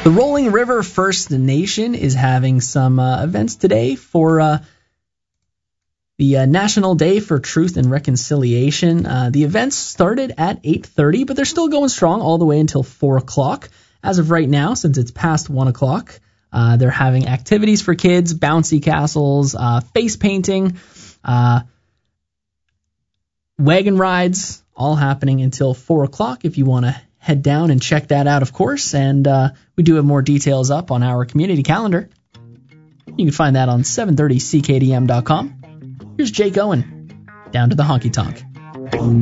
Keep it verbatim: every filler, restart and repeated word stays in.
The Rolling River First Nation is having some uh, events today for uh, the uh, National Day for Truth and Reconciliation. Uh, the events started at eight thirty, but they're still going strong all the way until four o'clock. As of right now, since it's past one o'clock, uh, they're having activities for kids, bouncy castles, uh, face painting, uh, wagon rides, all happening until four o'clock if you want to head down and check that out, of course. And uh, we do have more details up on our community calendar. You can find that on seven thirty C K D M dot com. Here's Jake Owen, Down to the Honky Tonk.